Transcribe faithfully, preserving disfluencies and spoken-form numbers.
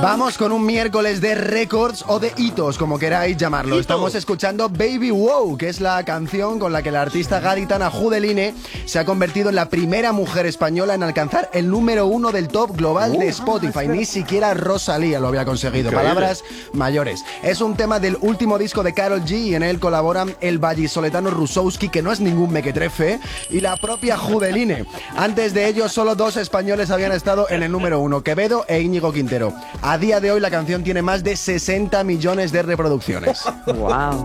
Vamos con un miércoles de récords o de hitos, como queráis llamarlo. Hito. Estamos escuchando Baby Wow, que es la canción con la que la artista gaditana Judeline se ha convertido en la primera mujer española en alcanzar el número uno del top global de Spotify. Ni siquiera Rosalía lo había conseguido. Increíble. Palabras mayores. Es un tema del último disco de Karol G y en él colaboran el vallisoletano Rusowski, que no es ningún mequetrefe, y la propia Judeline. Antes de ello, solo dos españoles habían estado en el número uno, Quevedo e Íñigo Quintero. A día de hoy la canción tiene más de sesenta millones de reproducciones. Wow.